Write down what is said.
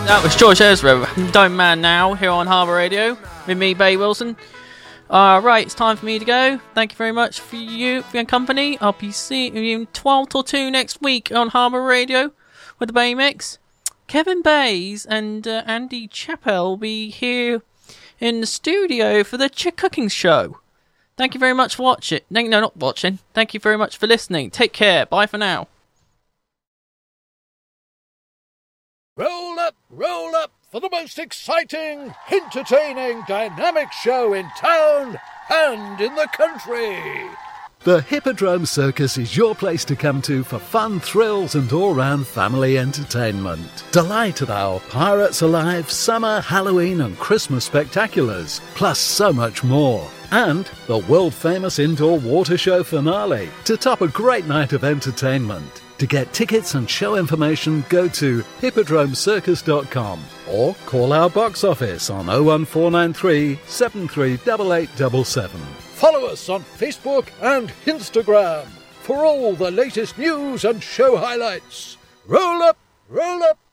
That was George Ezra, Don't Man Now, here on Harbour Radio, with me, Bay Wilson. Right, it's time for me to go. Thank you very much for your company. I'll be seeing you in 12 till 2 next week on Harbour Radio with the Bay Mix. Kevin Bays and Andy Chappell will be here in the studio for the Cooking Show. Thank you very much for watching. No, not watching. Thank you very much for listening. Take care. Bye for now. Roll up for the most exciting, entertaining, dynamic show in town and in the country. The Hippodrome Circus is your place to come to for fun, thrills and all-round family entertainment. Delight at our Pirates Alive, Summer, Halloween and Christmas spectaculars, plus so much more. And the world-famous indoor water show finale to top a great night of entertainment. To get tickets and show information, go to hippodromecircus.com or call our box office on 01493 738877. Follow us on Facebook and Instagram for all the latest news and show highlights. Roll up, roll up.